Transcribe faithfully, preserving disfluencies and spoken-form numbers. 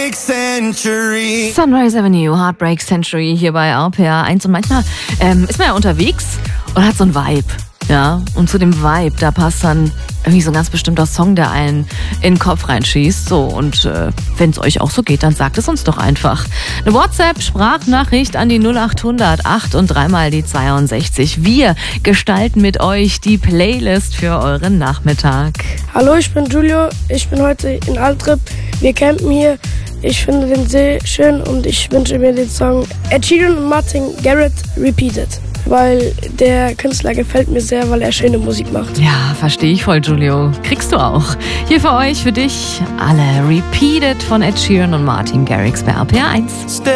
Heartbreak Century. Sunrise Avenue, Heartbreak Century hier bei R P R eins. Und manchmal ähm, ist man ja unterwegs und hat so ein Vibe. Ja, und zu dem Vibe, da passt dann irgendwie so ein ganz bestimmter Song, der einen in den Kopf reinschießt. So, und äh, wenn es euch auch so geht, dann sagt es uns doch einfach. Eine WhatsApp-Sprachnachricht an die null acht hundert acht und dreimal die zweiundsechzig. Wir gestalten mit euch die Playlist für euren Nachmittag. Hallo, ich bin Julio. Ich bin heute in Altrip. Wir campen hier. Ich finde den See schön und ich wünsche mir den Song Ed Sheeran und Martin Garrix Repeated. Weil der Künstler gefällt mir sehr, weil er schöne Musik macht. Ja, verstehe ich voll, Julio. Kriegst du auch. Hier für euch, für dich, alle Repeated von Ed Sheeran und Martin Garrix bei R P R eins.